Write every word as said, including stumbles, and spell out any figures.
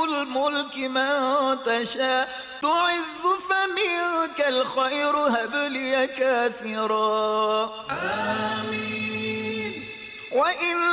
الملك من تشاء تعز فمنك الخير هب لي كاثرا آمين وإن